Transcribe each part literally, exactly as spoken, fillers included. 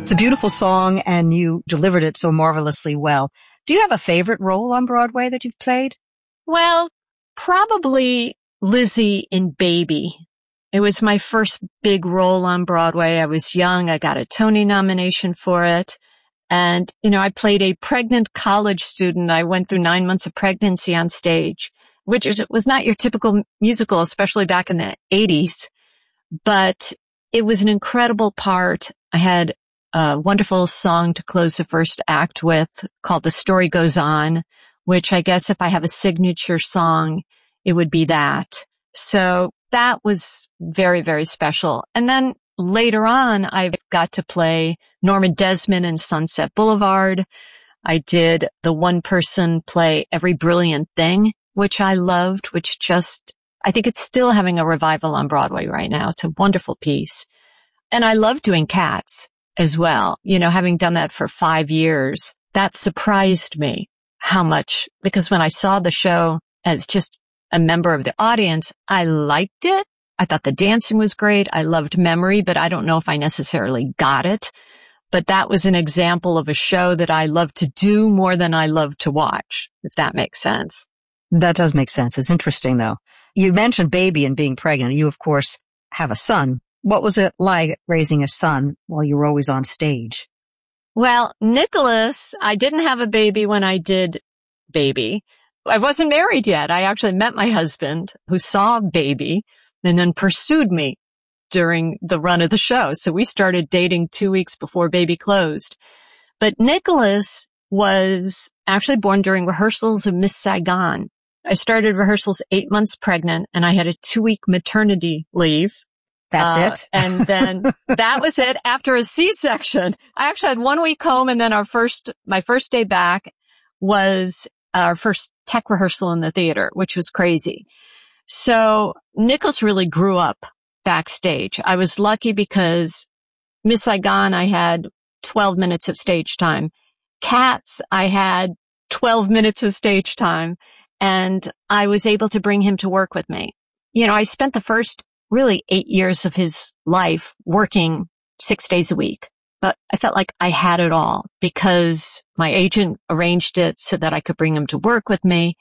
It's a beautiful song, and you delivered it so marvelously well. Do you have a favorite role on Broadway that you've played? Well, probably Lizzie in Baby. It was my first big role on Broadway. I was young. I got a Tony nomination for it. And, you know, I played a pregnant college student. I went through nine months of pregnancy on stage, which was not your typical musical, especially back in the eighties. But it was an incredible part. I had a wonderful song to close the first act with called The Story Goes On, which I guess if I have a signature song, it would be that. So that was very, very special. And then later on, I got to play Norma Desmond in Sunset Boulevard. I did the one-person play Every Brilliant Thing, which I loved, which just, I think it's still having a revival on Broadway right now. It's a wonderful piece. And I love doing Cats as well. You know, having done that for five years, that surprised me how much, because when I saw the show as just a member of the audience, I liked it. I thought the dancing was great. I loved Memory, but I don't know if I necessarily got it. But that was an example of a show that I love to do more than I love to watch, if that makes sense. That does make sense. It's interesting, though. You mentioned Baby and being pregnant. You, of course, have a son. What was it like raising a son while you were always on stage? Well, Nicholas, I didn't have a baby when I did Baby. I wasn't married yet. I actually met my husband who saw Baby and then pursued me during the run of the show. So we started dating two weeks before Baby closed. But Nicholas was actually born during rehearsals of Miss Saigon. I started rehearsals eight months pregnant, and I had a two-week maternity leave. That's uh, it. And then that was it after a C-section. I actually had one week home, and then our first, my first day back was our first tech rehearsal in the theater, which was crazy. So Nicholas really grew up backstage. I was lucky because Miss Saigon, I had twelve minutes of stage time. Cats, I had twelve minutes of stage time, and I was able to bring him to work with me. You know, I spent the first really eight years of his life working six days a week, but I felt like I had it all because my agent arranged it so that I could bring him to work with me.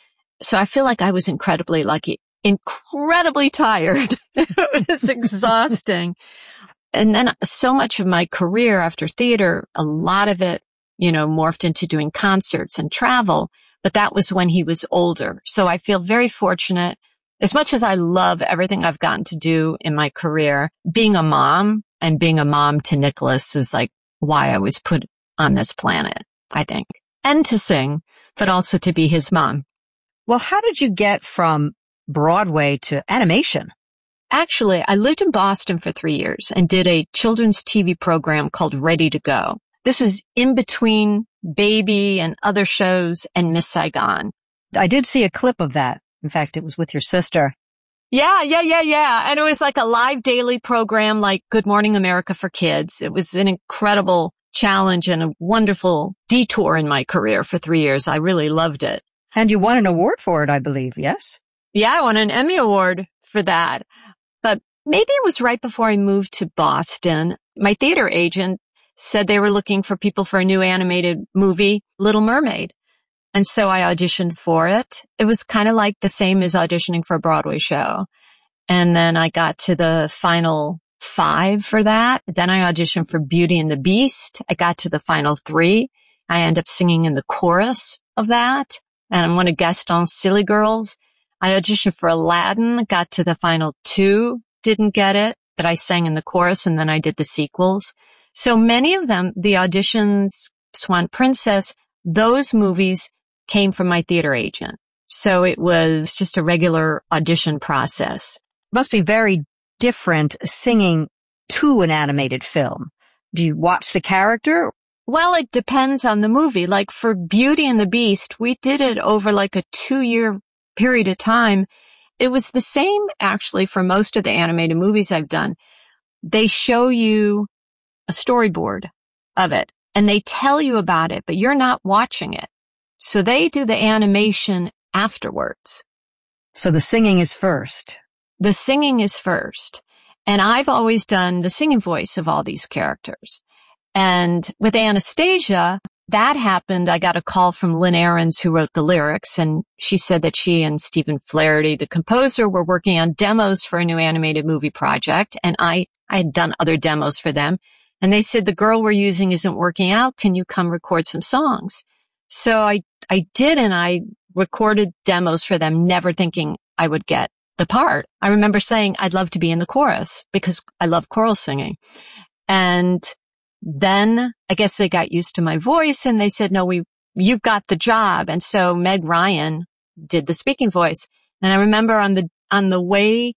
So I feel like I was incredibly lucky, incredibly tired. It was exhausting. And then so much of my career after theater, a lot of it, you know, morphed into doing concerts and travel, but that was when he was older. So I feel very fortunate. As much as I love everything I've gotten to do in my career, being a mom and being a mom to Nicholas is like why I was put on this planet, I think. And to sing, but also to be his mom. Well, how did you get from Broadway to animation? Actually, I lived in Boston for three years and did a children's T V program called Ready to Go. This was in between Baby and other shows and Miss Saigon. I did see a clip of that. In fact, it was with your sister. Yeah, yeah, yeah, yeah. And it was like a live daily program like Good Morning America for kids. It was an incredible challenge and a wonderful detour in my career for three years. I really loved it. And you won an award for it, I believe, yes? Yeah, I won an Emmy Award for that. But maybe it was right before I moved to Boston. My theater agent said they were looking for people for a new animated movie, Little Mermaid. And so I auditioned for it. It was kind of like the same as auditioning for a Broadway show. And then I got to the final five for that. Then I auditioned for Beauty and the Beast. I got to the final three. I ended up singing in the chorus of that. And I'm one of Gaston's Silly Girls. I auditioned for Aladdin, got to the final two, didn't get it, but I sang in the chorus and then I did the sequels. So many of them, the auditions, Swan Princess, those movies came from my theater agent. So it was just a regular audition process. It must be very different singing to an animated film. Do you watch the character? Well, it depends on the movie. Like for Beauty and the Beast, we did it over like a two-year period of time. It was the same actually for most of the animated movies I've done. They show you a storyboard of it and they tell you about it, but you're not watching it. So they do the animation afterwards. So the singing is first. The singing is first. And I've always done the singing voice of all these characters. And with Anastasia, that happened. I got a call from Lynn Ahrens, who wrote the lyrics, and she said that she and Stephen Flaherty, the composer, were working on demos for a new animated movie project. And I, I had done other demos for them. And they said, the girl we're using isn't working out. Can you come record some songs? So I, I did, and I recorded demos for them, never thinking I would get the part. I remember saying I'd love to be in the chorus because I love choral singing. And then I guess they got used to my voice and they said, no, we, you've got the job. And so Meg Ryan did the speaking voice. And I remember on the, on the way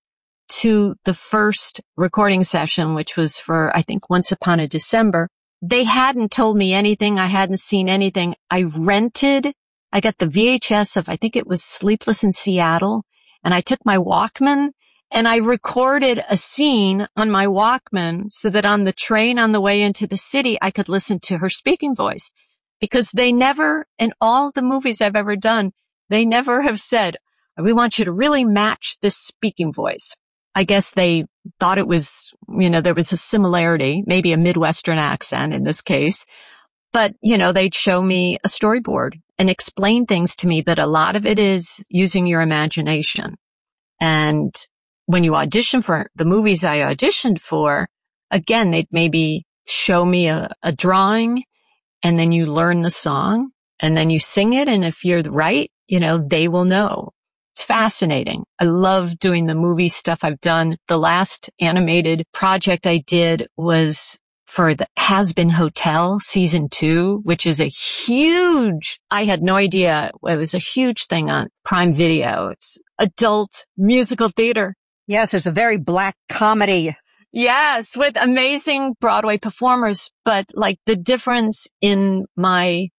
to the first recording session, which was for, I think, Once Upon a December, they hadn't told me anything. I hadn't seen anything. I rented, I got the V H S of, I think it was Sleepless in Seattle. And I took my Walkman and I recorded a scene on my Walkman so that on the train on the way into the city, I could listen to her speaking voice. Because they never, in all the movies I've ever done, they never have said, we want you to really match this speaking voice. I guess they thought it was, you know, there was a similarity, maybe a Midwestern accent in this case. But, you know, they'd show me a storyboard and explain things to me, but a lot of it is using your imagination. And when you audition for the movies I auditioned for, again, they'd maybe show me a, a drawing and then you learn the song and then you sing it. And if you're right, you know, they will know. It's fascinating. I love doing the movie stuff I've done. The last animated project I did was for the Has Been Hotel season two, which is a huge, I had no idea. It was a huge thing on Prime Video. It's adult musical theater. Yes, there's a very black comedy. Yes, with amazing Broadway performers. But like the difference in my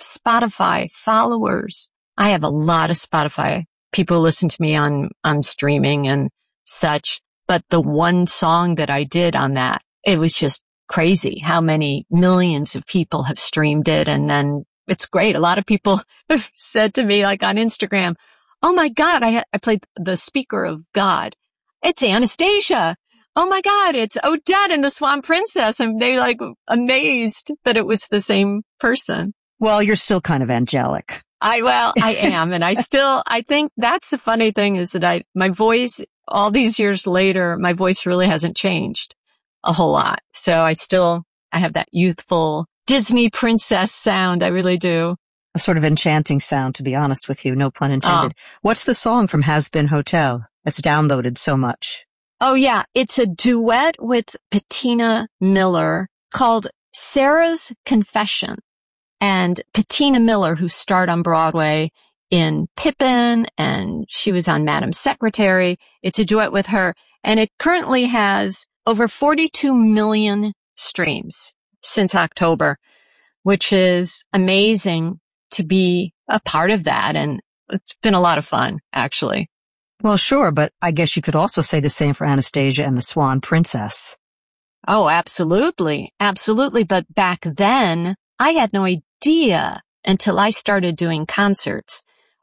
Spotify followers, I have a lot of Spotify people listen to me on, on streaming and such. But the one song that I did on that, it was just crazy how many millions of people have streamed it. And then it's great. A lot of people have said to me, like on Instagram, oh my God, I, I played the Speaker of God. It's Anastasia. Oh my God, it's Odette and the Swan Princess. And they're like amazed that it was the same person. Well, you're still kind of angelic. I, well, I am. And I still, I think that's the funny thing is that I, my voice, all these years later, my voice really hasn't changed a whole lot. So I still, I have that youthful Disney princess sound. I really do. A sort of enchanting sound, to be honest with you. No pun intended. Oh. What's the song from Has Been Hotel that's downloaded so much? Oh, yeah. It's a duet with Patina Miller called Sarah's Confession. And Patina Miller, who starred on Broadway in Pippin, and she was on Madam Secretary. It's a duet with her. And it currently has over forty-two million streams since October, which is amazing to be a part of that. And it's been a lot of fun, actually. Well, sure, but I guess you could also say the same for Anastasia and the Swan Princess. Oh, absolutely. Absolutely. But back then, I had no idea until I started doing concerts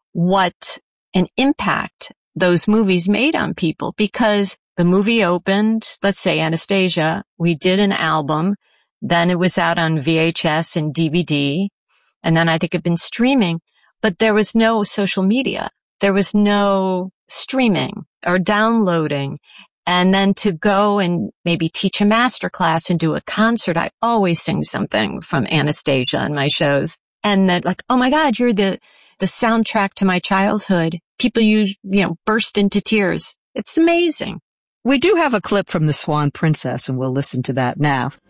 what an impact those movies made on people, because the movie opened, let's say Anastasia, we did an album, then it was out on V H S and D V D, and then I think it'd been streaming, but there was no social media. There was no streaming or downloading. And then to go and maybe teach a master class and do a concert, I always sing something from Anastasia in my shows. And that like, oh my God, you're the, the soundtrack to my childhood. People, you, you know, burst into tears. It's amazing. We do have a clip from the Swan Princess, and we'll listen to that now.